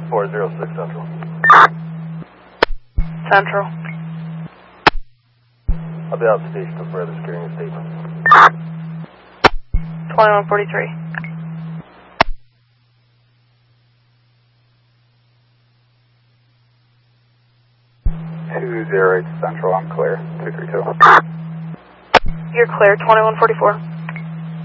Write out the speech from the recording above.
406 Central. Central. I'll be out of station for further securing a statement. 2143. 208 Central, I'm clear. 232. You're clear, 2144.